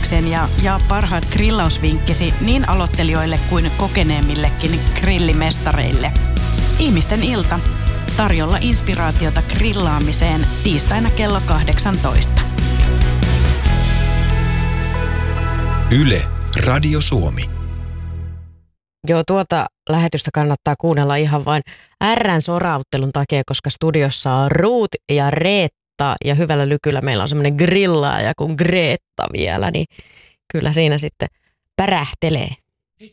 ajatuksen ja jaa parhaat grillausvinkkisi niin aloittelijoille kuin kokeneemmillekin grillimestareille. Ihmisten ilta. Tarjolla inspiraatiota grillaamiseen tiistaina kello 18. Yle, Radio Suomi. Joo, tuota lähetystä kannattaa kuunnella ihan vain R:n sorauttelun takia, koska studiossa on Ruut ja Reetta ja hyvällä lykyllä meillä on semmoinen grillaaja kuin Greetta vielä, niin kyllä siinä sitten pärähtelee.